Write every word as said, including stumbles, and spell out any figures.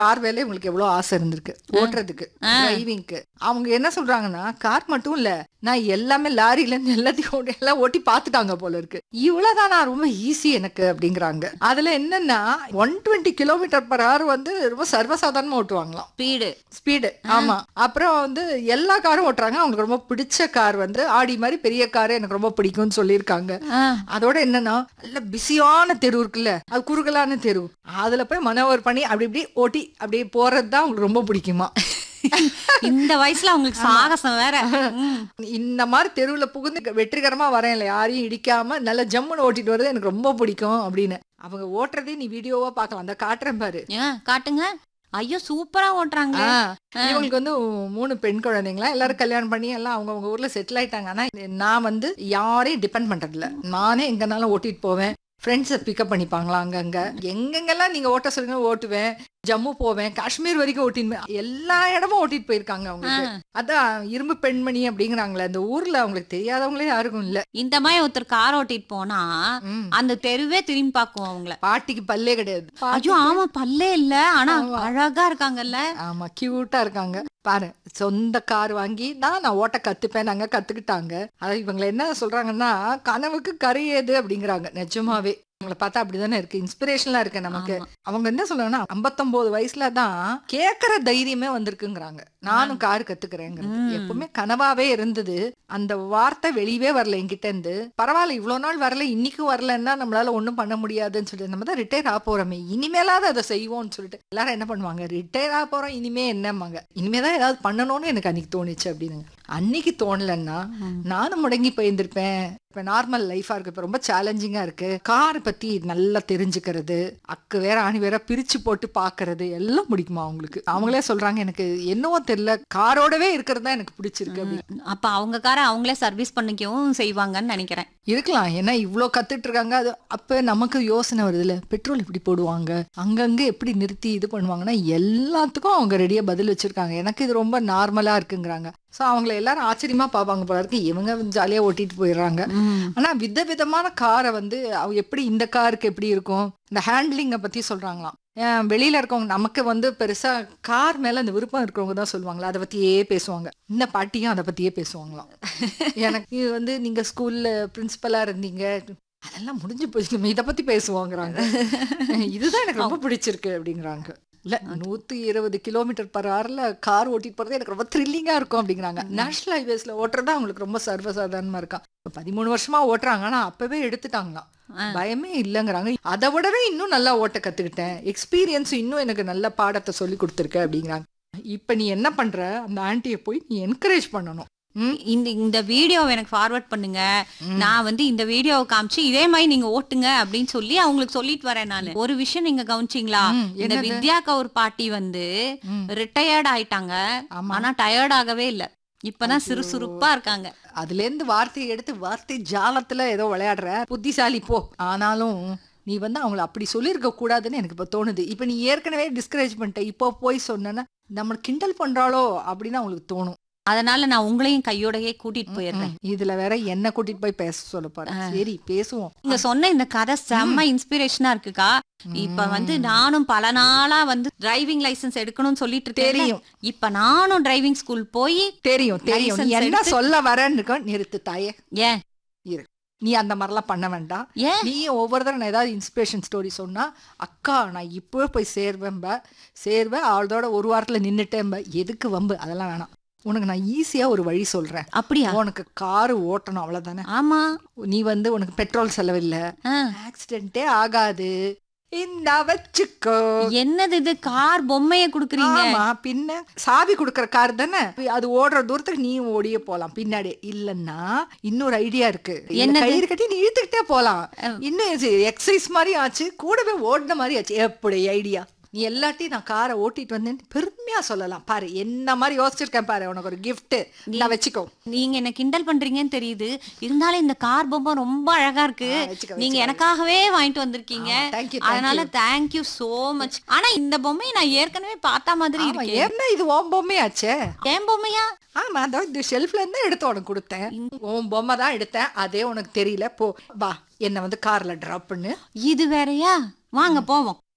Car வேலை உங்களுக்கு எவ்வளவு ஆசை இருந்திருக்கு ஓட்டுறதுக்கு, டிரைவிங்க்கு. அவங்க என்ன சொல்றாங்கன்னா கார் மட்டும் இல்ல, நான் எல்லாமே லாரில இருந்து எல்லாத்தையும் ஓட்டி- எல்லாம் ஓட்டி பாத்துட்டாங்க போல இருக்கு. இவ்வளவுதான் நான் ரொம்ப ஈஸி எனக்கு அப்படிங்கிறாங்க. அதுல என்னன்னா one twenty kilometre per hour வந்து ரொம்ப சர்வசாதாரணமா ஓட்டுவாங்களாம் ஸ்பீடு. ஸ்பீடு. ஆமா. அப்புறம் வந்து எல்லா காரும் ஓட்டுறாங்க. அவங்களுக்கு ரொம்ப பிடிச்ச கார் வந்து ஆடி மாதிரி பெரிய காரு எனக்கு ரொம்ப பிடிக்கும்னு சொல்லியிருக்காங்க. அதோட என்னன்னா நல்ல பிஸியான தெரு இருக்குல்ல, அது குறுகலான தெரு, அதுல போய் மனோவர் பண்ணி அப்படி இப்படி ஓட்டி அப்படியே போறதுதான் அவங்களுக்கு ரொம்ப பிடிக்குமா. இந்த வயசுல அவங்களுக்கு சாகசம் வேற. ம். இந்த மாதிரி தெருவுல புகுந்து வெற்றிகரமா வரேன் இல்ல, யாரையும் இடிக்காம நல்ல ஜம்முன்னு ஓட்டிட்டு வர்றது எனக்கு ரொம்ப பிடிக்கும் அப்படின்னு. அவங்க ஓட்டுறதே நீ வீடியோவா பார்க்கலாம், அந்த காட்டுறேன் பாரு. ஆ, காட்டுங்க. ஐயோ சூப்பரா ஓட்டுறாங்களே. ஆ, இவங்களுக்கு வந்து மூணு பெண் குழந்தைங்களா, எல்லாரும் கல்யாணம் பண்ணி எல்லாம் அவங்க அவங்க ஊர்ல செட்டில் ஆயிட்டாங்க. ஆனா நான் வந்து யாரையும் டிபெண்ட் பண்றது இல்ல, நானே எங்கனாலும் ஓட்டிட்டு போவேன். ஃப்ரெண்ட்ஸை பிக்கப் பண்ணிப்பாங்களா அங்கங்க, எங்கெங்கெல்லாம் நீங்க ஓட்ட சொல்லுங்க ஓட்டுவேன். ஜம்மு போவேன், காஷ்மீர் வரைக்கும் ஓட்டின்னு எல்லா இடமும் ஓட்டிட்டு போயிருக்காங்க அவங்களுக்கு. அதான் இரும்பு பெண்மணி அப்படிங்கிறாங்களே, அந்த ஊர்ல அவங்களுக்கு தெரியாதவங்களே யாருக்கும் இல்ல. இந்த மாதிரி ஒருத்தர் கார் ஓட்டிட்டு போனா ம். அந்த தெருவே திரும்பி பாக்கும் அவங்கள. பாட்டிக்கு பல்லே கிடையாது. ஐயோ ஆமா, பல்லே இல்ல, ஆனா அழகா இருக்காங்கல்ல. ஆமா, கியூட்டா இருக்காங்க பாரு. சொந்த கார் வாங்கி தான் நான் ஓட்ட கத்துப்பேன், நாங்க கத்துக்கிட்டாங்க. அதாவது இவங்களை என்ன சொல்றாங்கன்னா கனவுக்கு கரையேது அப்படிங்கிறாங்க. நிஜமாவே உங்களை பார்த்தா அப்படிதானே இருக்கு, இன்ஸ்பிரேஷனலா இருக்கு நமக்கு. அவங்க என்ன சொல்றாங்கன்னா ஐம்பத்தொன்பது வயசுல தான் கேட்கற தைரியமே வந்திருக்குங்கிறாங்க. நானும் கார் கத்துக்கிறேங்கிறது எப்பவுமே கனவாவே இருந்தது. அந்த வார்த்தை வெளியவே வரல என்கிட்ட இருந்து. பரவாயில்ல, இவ்வளவு நாள் வரல, இன்னைக்கும் வரலன்னா நம்மளால ஒண்ணும் பண்ண முடியாதுன்னு சொல்லிட்டு நம்ம தான் ரிட்டையர் ஆக போறோமே, இனிமேலாவது அதை செய்வோம்னு சொல்லிட்டு எல்லாரும் என்ன பண்ணுவாங்க, ரிட்டையர் ஆக போறோம் இனிமே என்னம்பாங்க, இனிமேதான் ஏதாவது பண்ணணும்னு எனக்கு அன்னைக்கு தோணுச்சு அப்படின்னுங்க. அன்னைக்கு தோணலன்னா நானும் முடங்கி போயிருந்திருப்பேன். இப்ப நார்மல் லைஃபா இருக்கு, இப்ப ரொம்ப சேலஞ்சிங்கா இருக்கு. கார் பத்தி நல்லா தெரிஞ்சுக்கிறது, அக்கு வேற ஆணி வேற பிரிச்சு போட்டு பாக்குறது எல்லாம் பிடிக்குமா அவங்களுக்கு. அவங்களே சொல்றாங்க எனக்கு என்னவோ தெரியல, காரோடவே இருக்கிறது தான் எனக்கு பிடிச்சிருக்கு அப்படின்னு. அப்ப அவங்க கார அவங்களே சர்வீஸ் பண்ணிக்கவும் செய்வாங்கன்னு நினைக்கிறேன். இருக்கலாம், ஏன்னா இவ்ளோ கத்துட்டு இருக்காங்க. அது அப்ப நமக்கு யோசனை வருது இல்ல, பெட்ரோல் எப்படி போடுவாங்க, அங்கங்க எப்படி நிறுத்தி இது பண்ணுவாங்கன்னா எல்லாத்துக்கும் அவங்க ரெடியா பதில் வச்சிருக்காங்க. எனக்கு இது ரொம்ப நார்மலா இருக்குங்கிறாங்க. ஸோ அவங்கள எல்லாரும் ஆச்சரியமா பார்ப்பாங்க போல இருக்கு. இவங்க ஜாலியா ஓட்டிட்டு போயிடுறாங்க. ஆனா வித விதமான காரை வந்து அவங்க எப்படி, இந்த காருக்கு எப்படி இருக்கும், இந்த ஹேண்ட்லிங்கை பத்தி சொல்றாங்களாம். ஏன் வெளியில இருக்கவங்க, நமக்கு வந்து பெருசா கார் மேல அந்த விருப்பம் இருக்கிறவங்க தான் சொல்லுவாங்களா, அதை பத்தியே பேசுவாங்க. இந்த பாட்டியும் அதை பத்தியே பேசுவாங்களாம். எனக்கு வந்து நீங்க ஸ்கூல்ல பிரின்சிபலா இருந்தீங்க, அதெல்லாம் முடிஞ்சு போச்சு, நம்ம இதை பத்தி பேசுவோங்கிறாங்க. இதுதான் எனக்கு ரொம்ப பிடிச்சிருக்கு அப்படிங்கிறாங்க. இல்ல நூத்தி இருபது கிலோமீட்டர் பர் ஹவர்ல கார் ஓட்டிட்டு போறது எனக்கு ரொம்ப த்ரில்லிங்கா இருக்கும் அப்படிங்கிறாங்க. நேஷனல் ஹைவேஸ்ல ஓட்டுறதா அவங்களுக்கு ரொம்ப சர்வசாதாரணமா இருக்கான். பதிமூணு வருஷமா ஓட்டுறாங்க, ஆனா அப்பவே எடுத்துட்டாங்களாம், பயமே இல்லைங்கிறாங்க. அதை விடவே இன்னும் நல்லா ஓட்ட கத்துக்கிட்டேன், எக்ஸ்பீரியன்ஸ் இன்னும் எனக்கு நல்ல பாடத்தை சொல்லி கொடுத்துருக்க அப்படிங்கிறாங்க. இப்ப நீ என்ன பண்ற, அந்த ஆன்ட்டியை போய் நீ என்கரேஜ் பண்ணணும். இந்த இந்த வீடியோ எனக்கு ஃபார்வர்ட் பண்ணுங்க, நான் வந்து இந்த வீடியோவை காமிச்சு இதே மாதிரி நீங்க ஓட்டுங்க அப்படின்னு சொல்லி அவங்களுக்கு சொல்லிட்டு வரேன் நானு. ஒரு விஷயம் நீங்க கவனிச்சீங்களா, இந்த வித்யா கவுர் பாட்டி வந்து ரிட்டையர்ட் ஆயிட்டாங்க, ஆனா டயர்ட் ஆகவே இல்ல, இப்பதான் சுறுசுறுப்பா இருக்காங்க. அதுல இருந்து வார்த்தையை எடுத்து வார்த்தை ஜாலத்துல ஏதோ விளையாடுற புத்திசாலி போ. ஆனாலும் நீ வந்து அவங்களை அப்படி சொல்லியிருக்க கூடாதுன்னு எனக்கு இப்ப தோணுது. இப்ப நீ ஏற்கனவே டிஸ்கரேஜ் பண்ணிட்ட, இப்போ போய் சொன்னா நம்ம கிண்டல் பண்றாளோ அப்படின்னு அவங்களுக்கு தோணும். அதனால நான் உங்களையும் கையோடயே கூட்டிட்டு போயிடுறேன். இதுல வேற என்ன கூட்டிட்டு போய் பேச சொல்ல போறேன். சரி பேசுவோம். நீங்க சொன்ன இந்த கதை செம்ம இன்ஸ்பிரேஷனா இருக்குக்கா. இப்ப வந்து நானும் பல நாளா வந்து டிரைவிங் லைசன்ஸ் எடுக்கணும்னு சொல்லிட்டு தெரியும். இப்ப நானும் டிரைவிங் ஸ்கூல் போய் தெரியும் தெரியும் நீ என்ன சொல்ல வரன்னு நிறுத்து தாயே. ஏன் இரு, நீ அந்த மாதிரிலாம் பண்ண வேண்டாம். ஏன் நீ ஒவ்வொரு தடவை நான் ஏதாவது இன்ஸ்பிரேஷன் ஸ்டோரி சொன்னா அக்கா நான் இப்பவே போய் சேர்வேன்ப, சேர்வேன் அவளோட ஒரு வாரத்துல நின்னுட்டேன்ப, எதுக்கு வம்பு, அதெல்லாம் வேணாம். உனக்கு நான் ஈஸியா ஒரு வழி சொல்றேன். அப்படியா? உனக்கு காரு ஓட்டணும் அவ்வளவுதானே. ஆமா, நீ வந்து உனக்கு பெட்ரோல் செலவில்ல, ஆக்சிடென்ட்டே ஆகாது, இந்த வச்சுக்கோ. என்னது இது, கார் பொம்மைய குடுக்குறீங்க? ஆமா, பின்ன சாவி குடுக்கற கார் தானே, அது ஓடுற தூரத்துக்கு நீ ஓடியே போலாம் பின்னாடி. இல்லன்னா இன்னொரு ஐடியா இருக்கு, என்ன கயிறு கட்டி நீ இழுத்துக்கிட்டே போலாம். இன்னும் எக்ஸசைஸ் மாதிரி ஆச்சு, கூடவே ஓடின மாதிரி ஆச்சு. எப்படி ஐடியா? நீ எல்லாத்தையும் நான் காரை ஓட்டிட்டு வந்தேன்னு பெருமையா சொல்லலாம். பாரு என்ன மாதிரி யோசிச்சிருக்கேன் பாரு, உனக்கு ஒரு கிஃப்ட் நான் வச்சுக்கோ. நீங்க என்ன கிண்டல் பண்றீங்கன்னு தெரியுது, இருந்தாலும் இந்த கார் பொம்மை ரொம்ப அழகா இருக்கு, நீங்க எனக்காகவே வாங்கிட்டு வந்திருக்கீங்க, அதனால தேங்க்யூ சோ மச். ஆனா இந்த பொம்மையை நான் ஏற்கனவே பார்த்த மாதிரி இருக்கு. என்ன இது உன் பொம்மையாச்சே? ஏன் பொம்மையா? ஆமா, அதான் இந்த ஷெல்ஃப்ல இருந்து எடுத்து உனக்கு கொடுத்தேன். உன் பொம்மை தான் எடுத்தேன், அதே உனக்கு தெரியல. போ வா, என்ன வந்து கார்ல டிராப் பண்ணு. இது வேறயா? வாங்க போவோம்.